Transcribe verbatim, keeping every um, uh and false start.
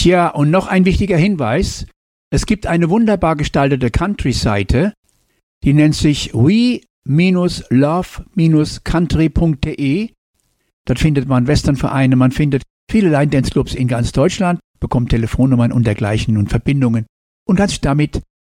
Tja, und noch ein wichtiger Hinweis. Es gibt eine wunderbar gestaltete Country-Seite, die nennt sich we love country punkt de. Dort findet man Westernvereine, man findet viele Line-Dance-Clubs in ganz Deutschland, bekommt Telefonnummern und dergleichen und Verbindungen und kann sich damit